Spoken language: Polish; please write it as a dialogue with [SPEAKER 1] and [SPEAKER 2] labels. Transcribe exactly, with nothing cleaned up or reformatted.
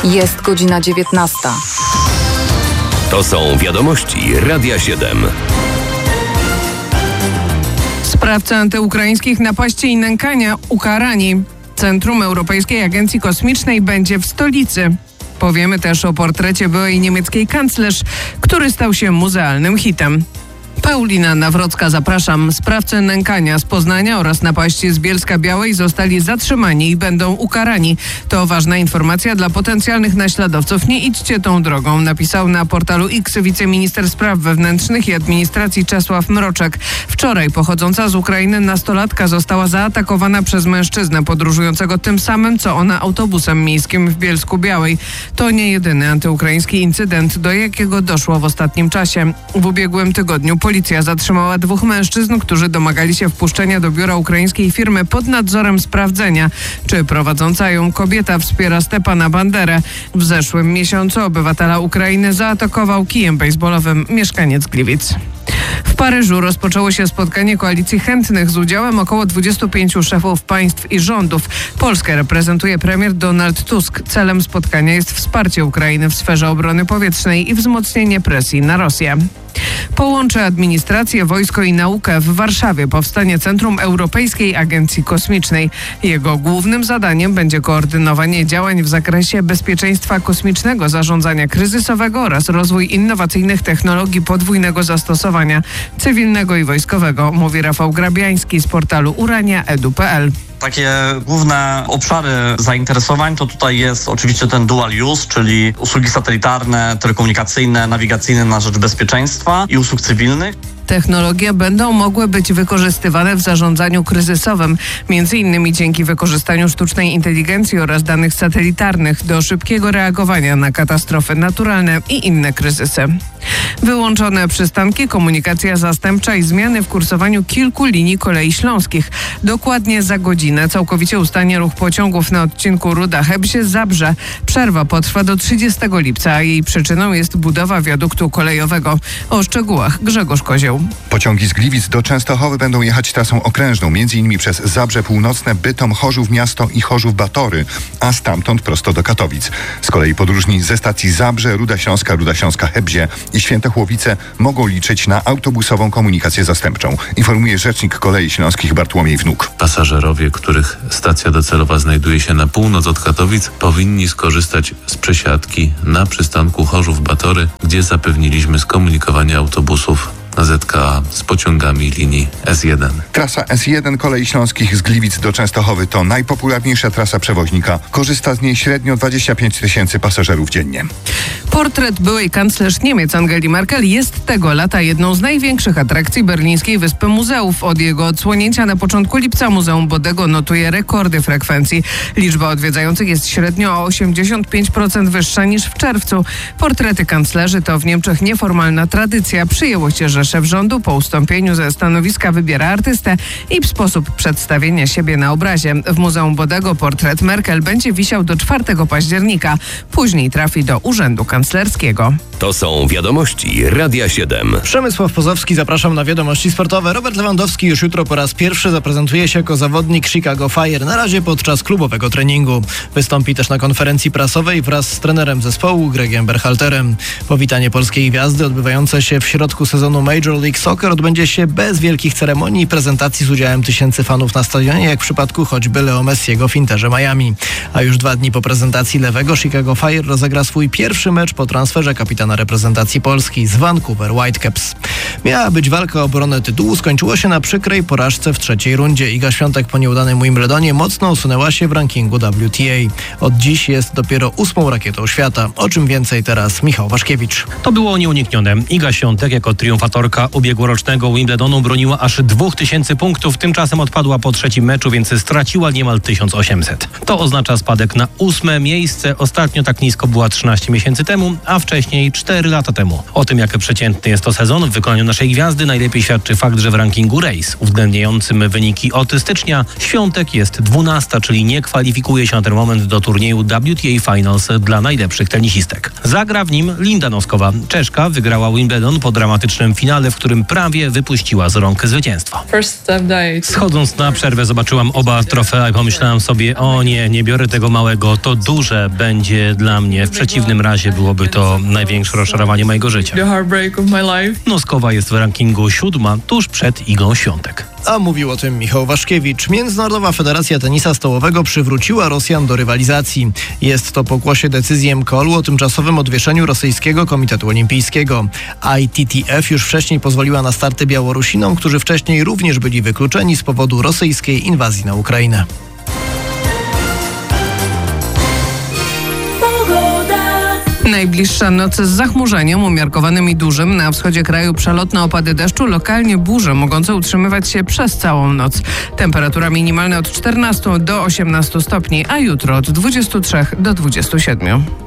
[SPEAKER 1] Jest godzina dziewiętnasta.
[SPEAKER 2] To są wiadomości Radia siedem.
[SPEAKER 3] Sprawcy antyukraińskich napaści i nękania ukarani. Centrum Europejskiej Agencji Kosmicznej będzie w stolicy. Powiemy też o portrecie byłej niemieckiej kanclerz, który stał się muzealnym hitem. Paulina Nawrocka, zapraszam. Sprawcy nękania z Poznania oraz napaści z Bielska-Białej zostali zatrzymani i będą ukarani. To ważna informacja dla potencjalnych naśladowców. Nie idźcie tą drogą, napisał na portalu X wiceminister spraw wewnętrznych i administracji Czesław Mroczek. Wczoraj pochodząca z Ukrainy nastolatka została zaatakowana przez mężczyznę podróżującego tym samym, co ona autobusem miejskim w Bielsku-Białej. To nie jedyny antyukraiński incydent, do jakiego doszło w ostatnim czasie. W ubiegłym tygodniu policja zatrzymała dwóch mężczyzn, którzy domagali się wpuszczenia do biura ukraińskiej firmy pod nadzorem sprawdzenia, czy prowadząca ją kobieta wspiera Stepana Banderę. W zeszłym miesiącu obywatela Ukrainy zaatakował kijem bejsbolowym mieszkaniec Gliwic. W Paryżu rozpoczęło się spotkanie koalicji chętnych z udziałem około dwudziestu pięciu szefów państw i rządów. Polskę reprezentuje premier Donald Tusk. Celem spotkania jest wsparcie Ukrainy w sferze obrony powietrznej i wzmocnienie presji na Rosję. Połączy administrację, wojsko i naukę. W Warszawie powstanie Centrum Europejskiej Agencji Kosmicznej. Jego głównym zadaniem będzie koordynowanie działań w zakresie bezpieczeństwa kosmicznego, zarządzania kryzysowego oraz rozwój innowacyjnych technologii podwójnego zastosowania cywilnego i wojskowego, mówi Rafał Grabiański z portalu urania kropka edu kropka pe el.
[SPEAKER 4] Takie główne obszary zainteresowań to tutaj jest oczywiście ten dual use, czyli usługi satelitarne, telekomunikacyjne, nawigacyjne na rzecz bezpieczeństwa i usług cywilnych.
[SPEAKER 3] Technologie będą mogły być wykorzystywane w zarządzaniu kryzysowym, między innymi dzięki wykorzystaniu sztucznej inteligencji oraz danych satelitarnych do szybkiego reagowania na katastrofy naturalne i inne kryzysy. Wyłączone przystanki, komunikacja zastępcza i zmiany w kursowaniu kilku linii kolei śląskich. Dokładnie za godzinę całkowicie ustanie ruch pociągów na odcinku Ruda-Chebzie-Zabrze. Przerwa potrwa do trzydziestego lipca, a jej przyczyną jest budowa wiaduktu kolejowego. O szczegółach Grzegorz Kozioł.
[SPEAKER 5] Pociągi z Gliwic do Częstochowy będą jechać trasą okrężną, m.in. przez Zabrze Północne, Bytom, Chorzów Miasto i Chorzów Batory, a stamtąd prosto do Katowic. Z kolei podróżni ze stacji Zabrze, Ruda Śląska, Ruda Śląska-Chebzie i Świętochłowice mogą liczyć na autobusową komunikację zastępczą, informuje rzecznik Kolei Śląskich Bartłomiej Wnuk.
[SPEAKER 6] Pasażerowie, których stacja docelowa znajduje się na północ od Katowic, powinni skorzystać z przesiadki na przystanku Chorzów Batory, gdzie zapewniliśmy skomunikowanie autobusów Z K A z pociągami linii S jeden.
[SPEAKER 5] Trasa S jeden Kolei Śląskich z Gliwic do Częstochowy to najpopularniejsza trasa przewoźnika. Korzysta z niej średnio dwadzieścia pięć tysięcy pasażerów dziennie.
[SPEAKER 3] Portret byłej kanclerz Niemiec Angeli Merkel jest tego lata jedną z największych atrakcji berlińskiej Wyspy Muzeów. Od jego odsłonięcia na początku lipca Muzeum Bodego notuje rekordy frekwencji. Liczba odwiedzających jest średnio o osiemdziesiąt pięć procent wyższa niż w czerwcu. Portrety kanclerzy to w Niemczech nieformalna tradycja. Przyjęło się, że szef rządu po ustąpieniu ze stanowiska wybiera artystę i sposób przedstawienia siebie na obrazie. W Muzeum Bodego portret Merkel będzie wisiał do czwartego października. Później trafi do Urzędu Kanclerskiego.
[SPEAKER 2] To są wiadomości Radia siedem.
[SPEAKER 7] Przemysław Pozowski, zapraszam na wiadomości sportowe. Robert Lewandowski już jutro po raz pierwszy zaprezentuje się jako zawodnik Chicago Fire, na razie podczas klubowego treningu. Wystąpi też na konferencji prasowej wraz z trenerem zespołu Gregiem Berhalterem. Powitanie polskiej gwiazdy odbywające się w środku sezonu Major League Soccer odbędzie się bez wielkich ceremonii i prezentacji z udziałem tysięcy fanów na stadionie, jak w przypadku choćby Leo Messiego w Interze Miami. A już dwa dni po prezentacji lewego Chicago Fire rozegra swój pierwszy mecz po transferze kapitana reprezentacji Polski z Vancouver Whitecaps. Miała być walka o obronę tytułu, skończyło się na przykrej porażce w trzeciej rundzie. Iga Świątek po nieudanym Wimbledonie mocno usunęła się w rankingu W T A. Od dziś jest dopiero ósmą rakietą świata. O czym więcej teraz Michał Waszkiewicz.
[SPEAKER 8] To było nieuniknione. Iga Świątek jako triumfatorka ubiegłorocznego Wimbledonu broniła aż dwóch tysięcy punktów. Tymczasem odpadła po trzecim meczu, więc straciła niemal tysiąc osiemset. To oznacza spadek na ósme miejsce. Ostatnio tak nisko była trzynaście miesięcy temu, a wcześniej cztery lata temu. O tym, jak przeciętny jest to sezon w wykonaniu naszej gwiazdy, najlepiej świadczy fakt, że w rankingu Race, uwzględniającym wyniki od stycznia, Świątek jest dwunasta, czyli nie kwalifikuje się na ten moment do turnieju W T A Finals dla najlepszych tenisistek. Zagra w nim Linda Noskowa. Czeszka wygrała Wimbledon po dramatycznym finale finale, w którym prawie wypuściła z rąk zwycięstwo. Schodząc na przerwę zobaczyłam oba trofea i pomyślałam sobie, o nie, nie biorę tego małego, to duże będzie dla mnie. W przeciwnym razie byłoby to największe rozczarowanie mojego życia. Noskowa jest w rankingu siódma, tuż przed Igą Świątek.
[SPEAKER 7] A mówił o tym Michał Waszkiewicz. Międzynarodowa Federacja Tenisa Stołowego przywróciła Rosjan do rywalizacji. Jest to pokłosie decyzji M K O L-u o tymczasowym odwieszeniu rosyjskiego Komitetu Olimpijskiego. I T T F już wcześniej pozwoliła na starty Białorusinom, którzy wcześniej również byli wykluczeni z powodu rosyjskiej inwazji na Ukrainę.
[SPEAKER 3] Najbliższa noc z zachmurzeniem umiarkowanym i dużym. Na wschodzie kraju przelotne opady deszczu, lokalnie burze mogące utrzymywać się przez całą noc. Temperatura minimalna od czternastu do osiemnastu stopni, a jutro od dwudziestu trzech do dwudziestu siedmiu.